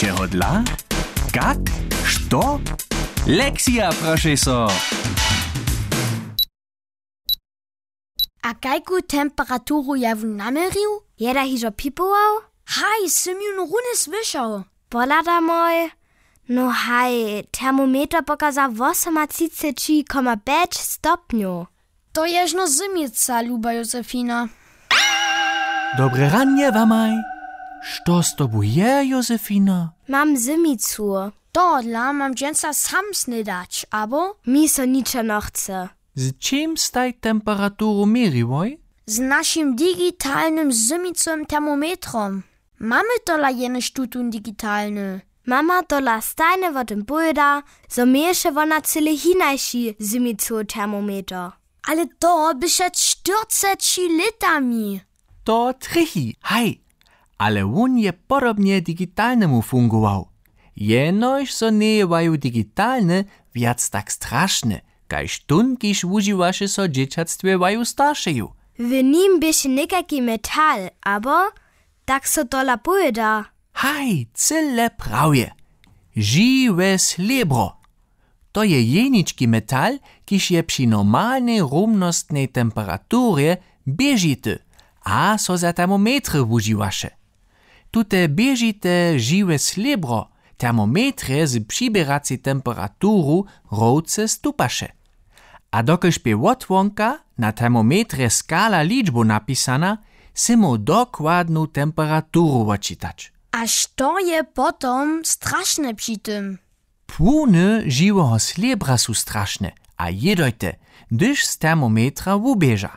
Čeho dla? Kak? Što? Lekcja, proszę so! A kajku temperaturu ja w namerju? Jeda hižo pipował? Haj, sam ju runy słyszał. Polada moj? No haj, termometer pokazał 38,5 stopniu. To jeżno zymica, luba Józefina. Dobre ranie wamaj. Što z tobu je, Józefina? Mam zymicu. Dodla mam dżęca sam snydać, abo Mi so nicze no chce. Z czym staj temperaturu meriwoj? z naszym digitalnym zymicym termometrom. Mamy tola jene sztutun digitalny. Mama dola stajne wo tym bojda, so mieše wona cyle hinajši zymicu termometer. Ale to by przed 40 litami. To trichi, haj. Ale on je podobnie digitalnemu fungował. Jenož so nejewajú digitalne viac tak straszne, kaž tun, kiž užiwaše so džečatstve vaju staršeju. W nim bieše nekaki metal, aber tak so dola bojda. Haj, cyle prawie. Žiwe srebro. To je jenički metal, kiž je przy normalnej rumnostnej temperaturje biežity, a so za termometry užiwaše. Tute biežite žiwe srebro termometre z přiberaci temperaturu rovce stupaše. A dokelž by otwonka na termometre skala liczbu napisana, simo dokładną temperaturu odczytać. A što je potom straszne przy tym? Płuny żywego srebra są straszne, a jedojte, gdyż z termometra ubieża.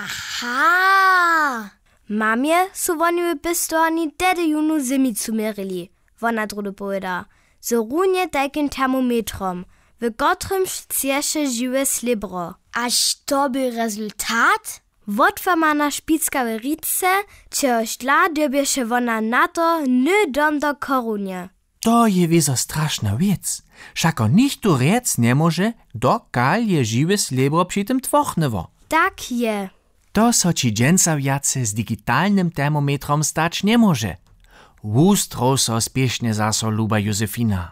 Aha! Mamie su woni bistorni dede junu zymicu merili. Wona drude bojda. So runie takim termometrom, w gotrym chcieše žiwe slibro. A što by rezultat? Wotwamana špicka w rice, čehož dla dobieše wona na to nie dom do korunie. To je wiezo straszna wiec. Šako nichtu rec nie może, dokal je žiwe srebro przy tym twochnewo. Tak je. To so ci dżęca wjace z digitalnym termometrom stać nie może. Wustro so spiesznie zaso, luba Józefina.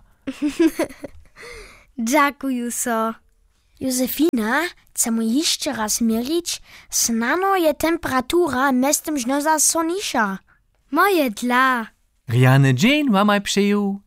Dziękuję so. Józefina, chcemy jeszcze raz mierzyć, snano je temperatura mestem żnoza sonisza. Moje dla. Riane dzień wamaj przeju.